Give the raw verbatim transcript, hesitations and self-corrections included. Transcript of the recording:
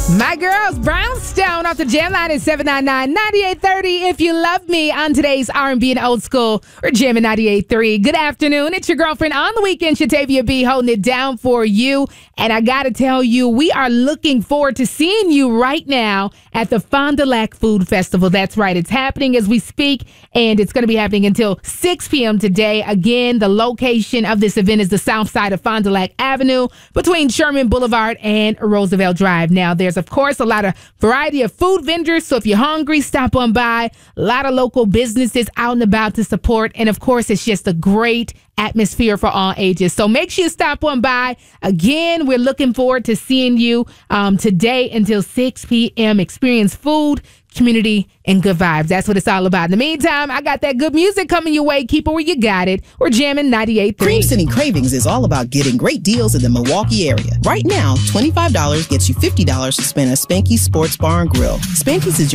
My girls, Brownstone off the jam line is seven nine nine, nine eight three zero. If you love me on today's R and B and old school, we're jamming ninety-eight point three. Good afternoon. It's your girlfriend on the weekend, Shatavia B, holding it down for you. And I got to tell you, we are looking forward to seeing you right now at the Fond du Lac Food Festival. That's right. It's happening as we speak, and it's going to be happening until six p.m. today. Again, the location of this event is the south side of Fond du Lac Avenue between Sherman Boulevard and Roosevelt Drive. Now, there's, of course, a lot of variety of food vendors. So if you're hungry, stop on by. A lot of local businesses out and about to support. And, of course, it's just a great atmosphere for all ages. So make sure you stop on by. Again, we're looking forward to seeing you um, today until six p.m. Experience food, community, and good vibes. That's what it's all about. In the meantime, I got that good music coming your way. Keep it where you got it. We're jamming ninety-eight point three. Cream City Cravings is all about getting great deals in the Milwaukee area. Right now, twenty-five dollars gets you fifty dollars to spend at Spanky's Sports Bar and Grill. Spanky's is